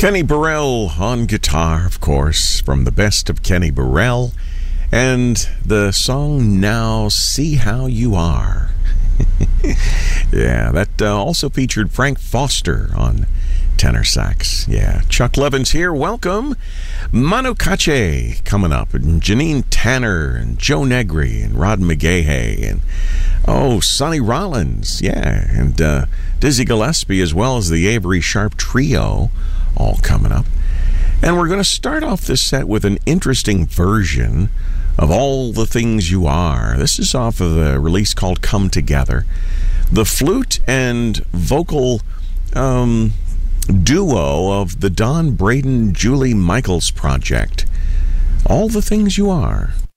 Kenny Burrell on guitar, of course, from the best of Kenny Burrell, and the song Now See How You Are. Yeah, that also featured Frank Foster on tenor sax. Yeah, Chuck Levins here. Welcome. Manu Katché coming up, and Janine Tanner, and Joe Negri, and Rod McGahey, and Sonny Rollins, yeah, and Dizzy Gillespie, as well as the Avery Sharp Trio, all coming up. And we're going to start off this set with an interesting version of All the Things You Are. This is off of the release called Come Together. The flute and vocal duo of the Don Braden, Julie Michaels project. All the Things You Are.